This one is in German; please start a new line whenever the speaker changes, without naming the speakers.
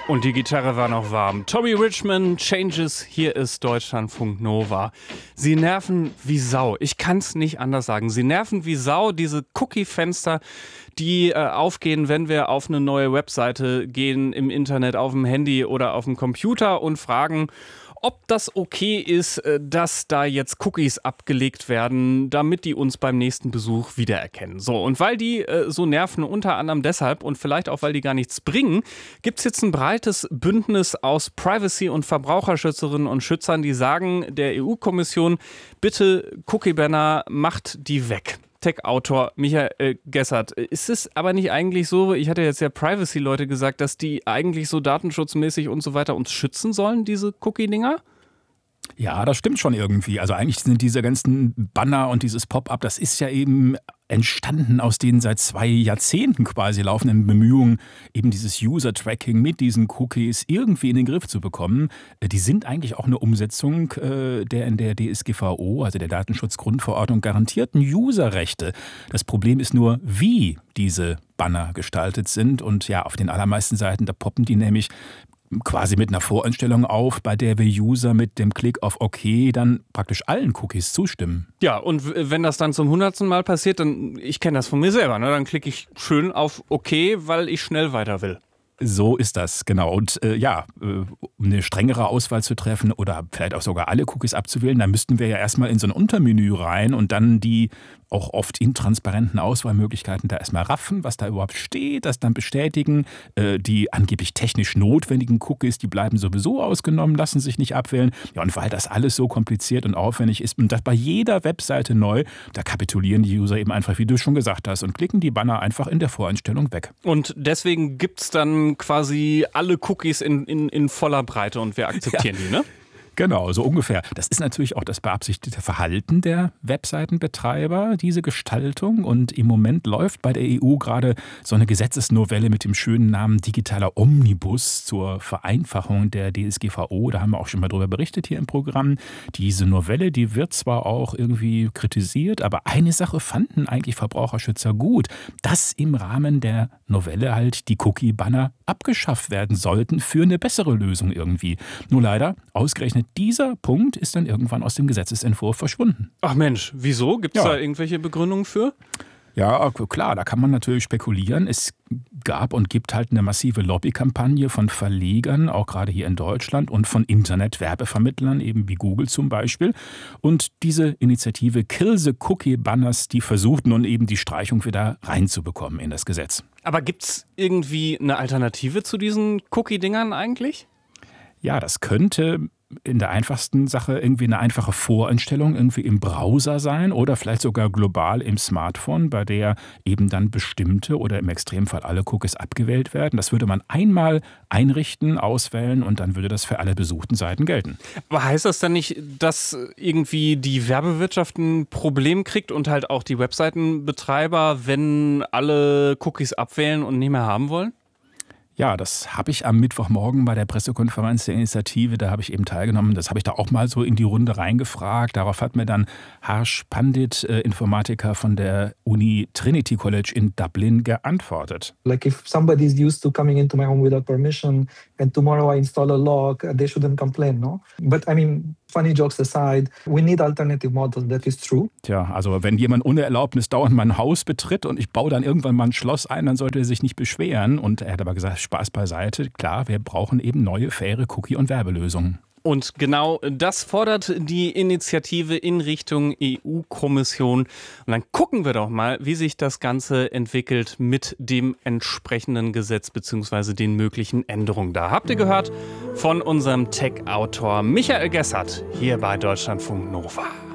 Und die Gitarre war noch warm. Tommy Richmond, Changes, hier ist Deutschlandfunk Nova. Sie nerven wie Sau. Ich kann es nicht anders sagen. Sie nerven wie Sau, diese Cookie-Fenster, die aufgehen, wenn wir auf eine neue Webseite gehen, im Internet, auf dem Handy oder auf dem Computer und fragen, ob das okay ist, dass da jetzt Cookies abgelegt werden, damit die uns beim nächsten Besuch wiedererkennen. So, und weil die so nerven, unter anderem deshalb und vielleicht auch, weil die gar nichts bringen, gibt es jetzt ein breites Bündnis aus Privacy- und Verbraucherschützerinnen und Schützern, die sagen der EU-Kommission, bitte Cookie-Banner, macht die weg. Tech-Autor Michael Gessert. Ist es aber nicht eigentlich so, ich hatte jetzt ja Privacy-Leute gesagt, dass die eigentlich so datenschutzmäßig und so weiter uns schützen sollen, diese Cookie-Dinger?
Ja, das stimmt schon irgendwie. Also eigentlich sind diese ganzen Banner und dieses Pop-up, das ist ja eben entstanden aus den seit 2 Jahrzehnten quasi laufenden Bemühungen, eben dieses User-Tracking mit diesen Cookies irgendwie in den Griff zu bekommen. Die sind eigentlich auch eine Umsetzung der in der DSGVO, also der Datenschutzgrundverordnung, garantierten Userrechte. Das Problem ist nur, wie diese Banner gestaltet sind. Und ja, auf den allermeisten Seiten, da poppen die nämlich quasi mit einer Voreinstellung auf, bei der wir User mit dem Klick auf OK dann praktisch allen Cookies zustimmen.
Ja, und wenn das dann zum 100. Mal passiert, dann, ich kenne das von mir selber, ne? Dann klicke ich schön auf OK, weil ich schnell weiter will.
So ist das, genau. Und um eine strengere Auswahl zu treffen oder vielleicht auch sogar alle Cookies abzuwählen, dann müssten wir ja erstmal in so ein Untermenü rein und dann die auch oft intransparenten Auswahlmöglichkeiten da erstmal raffen, was da überhaupt steht, das dann bestätigen. Die angeblich technisch notwendigen Cookies, die bleiben sowieso ausgenommen, lassen sich nicht abwählen. Ja, und weil das alles so kompliziert und aufwendig ist und das bei jeder Webseite neu, da kapitulieren die User eben einfach, wie du schon gesagt hast, und klicken die Banner einfach in der Voreinstellung weg.
Und deswegen gibt es dann quasi alle Cookies in voller Breite und wir akzeptieren die, ne?
Genau, so ungefähr. Das ist natürlich auch das beabsichtigte Verhalten der Webseitenbetreiber, diese Gestaltung. Und im Moment läuft bei der EU gerade so eine Gesetzesnovelle mit dem schönen Namen Digitaler Omnibus zur Vereinfachung der DSGVO. Da haben wir auch schon mal drüber berichtet hier im Programm. Diese Novelle, die wird zwar auch irgendwie kritisiert, aber eine Sache fanden eigentlich Verbraucherschützer gut, dass im Rahmen der Novelle halt die Cookie-Banner abgeschafft werden sollten für eine bessere Lösung irgendwie. Nur leider, ausgerechnet dieser Punkt ist dann irgendwann aus dem Gesetzesentwurf verschwunden.
Ach Mensch, wieso? Gibt es da irgendwelche Begründungen für?
Ja, klar, da kann man natürlich spekulieren. Es gab und gibt halt eine massive Lobbykampagne von Verlegern, auch gerade hier in Deutschland, und von Internetwerbevermittlern, eben wie Google zum Beispiel. Und diese Initiative Kill the Cookie Banners, die versucht nun eben die Streichung wieder reinzubekommen in das Gesetz.
Aber gibt es irgendwie eine Alternative zu diesen Cookie-Dingern eigentlich?
Ja, das könnte in der einfachsten Sache irgendwie eine einfache Voreinstellung irgendwie im Browser sein oder vielleicht sogar global im Smartphone, bei der eben dann bestimmte oder im Extremfall alle Cookies abgewählt werden. Das würde man einmal einrichten, auswählen und dann würde das für alle besuchten Seiten gelten.
Aber heißt das dann nicht, dass irgendwie die Werbewirtschaft ein Problem kriegt und halt auch die Webseitenbetreiber, wenn alle Cookies abwählen und nicht mehr haben wollen?
Ja, das habe ich am Mittwochmorgen bei der Pressekonferenz der Initiative, da habe ich eben teilgenommen. Das habe ich da auch mal so in die Runde reingefragt. Darauf hat mir dann Harsh Pandit, Informatiker von der Uni Trinity College in Dublin, geantwortet.
Like if somebody is used to coming into my home without permission and tomorrow I install a lock, they shouldn't complain, no? But I mean, funny jokes aside, we need alternative models, that is true.
Tja, also wenn jemand ohne Erlaubnis dauernd mein Haus betritt und ich baue dann irgendwann mal ein Schloss ein, dann sollte er sich nicht beschweren. Und er hat aber gesagt, Spaß beiseite, klar, wir brauchen eben neue, faire Cookie- und Werbelösungen.
Und genau das fordert die Initiative in Richtung EU-Kommission. Und dann gucken wir doch mal, wie sich das Ganze entwickelt mit dem entsprechenden Gesetz bzw. den möglichen Änderungen. Da habt ihr gehört von unserem Tech-Autor Michael Gessert hier bei Deutschlandfunk Nova.